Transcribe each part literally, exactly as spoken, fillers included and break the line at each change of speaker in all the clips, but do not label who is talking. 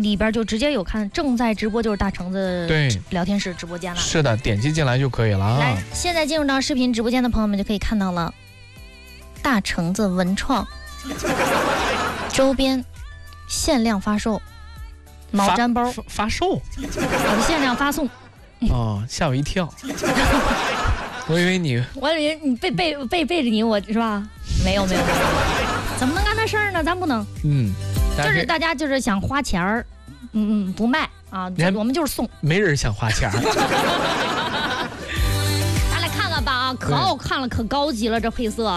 里边就直接有看正在直播，就是大橙子
对
聊天室直播间了。
是的，点击进来就可以了啊。
来，现在进入到视频直播间的朋友们就可以看到了，大橙子文创周边限量发售，毛毡包
发, 发售，
我的限量发送。
哦，吓我一跳，我以为你，
我以为你背背背背着你，我是吧？没有没有，没有怎么能干那事儿呢？咱不能。
嗯，
就是大家就是想花钱儿，嗯嗯，不卖啊，我们就是送。
没人想花钱儿。
咱来看看吧啊，可好看了，可高级了，这配色。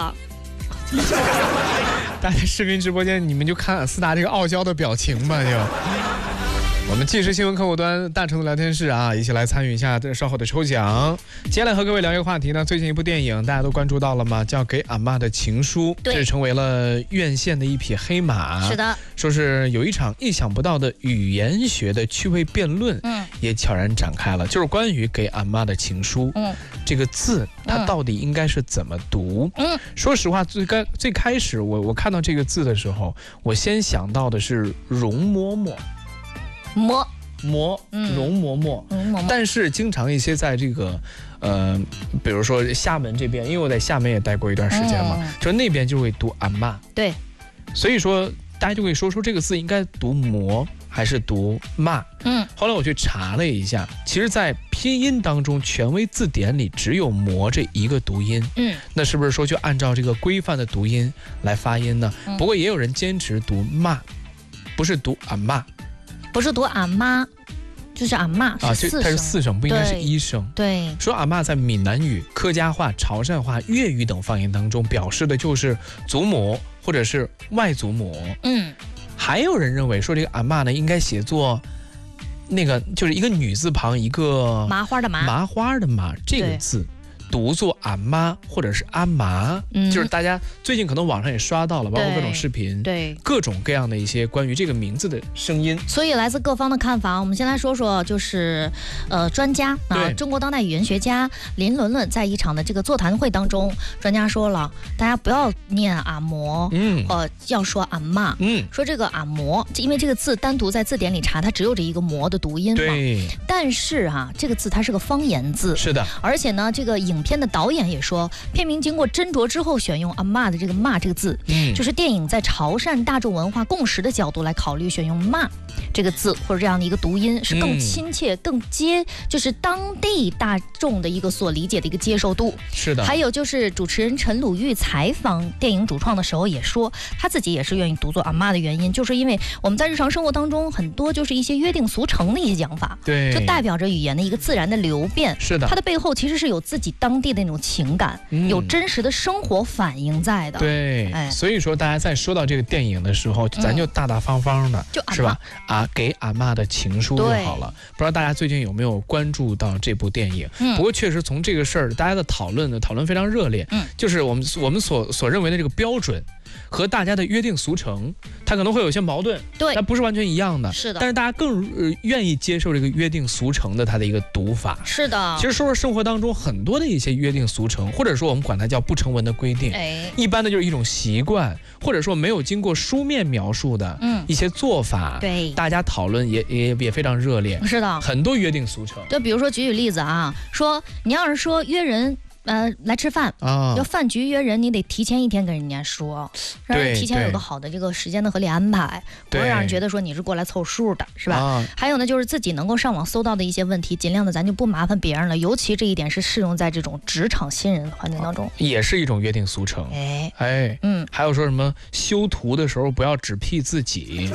大家视频直播间，你们就看思达这个傲娇的表情吧，就。我们即时新闻客户端大橙子聊天室啊，一起来参与一下稍后的抽奖。接下来和各位聊一个话题呢，最近一部电影大家都关注到了吗？叫《给阿嬷的情书》，这成为了院线的一匹黑马。
是的，
说是有一场意想不到的语言学的趣味辩论，嗯，也悄然展开了，就是关于《给阿嬷的情书》，嗯，这个字它到底应该是怎么读？嗯，说实话，最开最开始我我看到这个字的时候，我先想到的是容嬷嬷。
嬷
嬷，容嬷嬷，
嗯，
但是经常一些在这个，呃，比如说厦门这边，因为我在厦门也待过一段时间嘛，嗯、就那边就会读阿嬷，
对，
所以说大家就会说说这个字应该读嬷还是读骂，嗯，后来我去查了一下，其实，在拼音当中，权威字典里只有嬷这一个读音，嗯，那是不是说就按照这个规范的读音来发音呢？嗯、不过也有人坚持读骂，不是读阿嬷。
不是读阿妈，就是阿嬷
啊，
是四声，
它是四声，不应该是一声。
对，
说阿嬷在闽南语、客家话、潮汕话、粤语等方言当中，表示的就是祖母或者是外祖母。嗯，还有人认为说这个阿嬷呢，应该写作那个就是一个女字旁一个
麻花的麻，
麻花的麻这个字。读作阿妈或者是阿麻、嗯，就是大家最近可能网上也刷到了，包括各种视频，
对
各种各样的一些关于这个名字的声音。
所以来自各方的看法，我们先来说说，就是呃专家啊，中国当代语言学家林伦伦在一场的这个座谈会当中，专家说了，大家不要念阿嬷，嗯，呃，要说阿嬷，嗯，说这个阿嬷，因为这个字单独在字典里查，它只有这一个嬷的读音嘛，
对。
但是啊，这个字它是个方言字，
是的，
而且呢，这个影片的导演也说，片名经过斟酌之后选用阿嬷的这个骂这个字，嗯，就是电影在潮汕大众文化共识的角度来考虑选用骂这个字或者这样的一个读音是更亲切、嗯、更接就是当地大众的一个所理解的一个接受度。
是的。
还有就是主持人陈鲁豫采访电影主创的时候也说，他自己也是愿意读作阿嬷的原因，就是因为我们在日常生活当中很多就是一些约定俗成的一些讲法，
对，
就代表着语言的一个自然的流变。
是的，
它的背后其实是有自己当地的那种情感、嗯、有真实的生活反应在的。
对，哎，所以说大家在说到这个电影的时候，咱就大大方方的，
嗯、
是吧？啊，给阿嬷的情书就好了。不知道大家最近有没有关注到这部电影？嗯、不过确实从这个事儿，大家的讨论呢，讨论非常热烈。嗯，就是我们我们所所认为的这个标准和大家的约定俗成，它可能会有些矛盾，
对，
但不是完全一样的。
是的，
但是大家更、呃、愿意接受这个约定俗成的它的一个读法。
是的，
其实说说生活当中很多的一些约定俗成，或者说我们管它叫不成文的规定，哎，一般的就是一种习惯，或者说没有经过书面描述的一些做法，嗯、对，大家讨论也也也非常热烈。
是的，
很多约定俗成。
就比如说举举例子啊，说你要是说约人。呃，来吃饭啊，要饭局约人，你得提前一天跟人家说，让人提前有个好的这个时间的合理安排，不会让人觉得说你是过来凑数的，是吧？啊、还有呢，就是自己能够上网搜到的一些问题，尽量的咱就不麻烦别人了，尤其这一点是适用在这种职场新人环境当中，
也是一种约定俗成。哎哎，嗯，还有说什么修图的时候不要只 P 自己。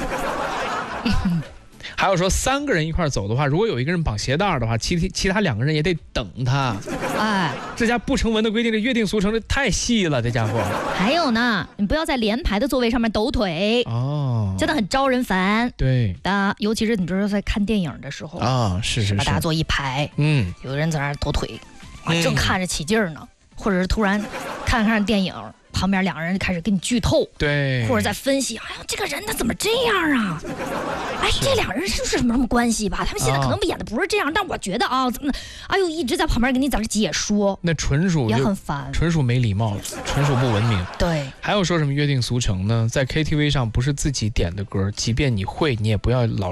还有说三个人一块走的话，如果有一个人绑鞋带的话，其其他两个人也得等他。哎，这家不成文的规定，这约定俗成的太细了，这家伙。
还有呢，你不要在连排的座位上面抖腿哦，真的很招人烦。
对
的，尤其是你就是在看电影的时候
啊，是是是，
把大家坐一排，嗯，有的人在那儿抖腿，啊，正看着起劲儿呢，嗯、或者是突然看看电影。旁边两个人开始给你剧透，
对，
或者在分析，哎呀，这个人他怎么这样啊？哎，这两人是不是什么什么关系吧？他们现在可能演的不是这样，啊、但我觉得啊，怎么，哎呦，一直在旁边给你在这解说，
那纯属
也很烦，
纯属没礼貌了，纯属不文明。
对，
还有说什么约定俗成呢？在 K T V 上不是自己点的歌，即便你会，你也不要老。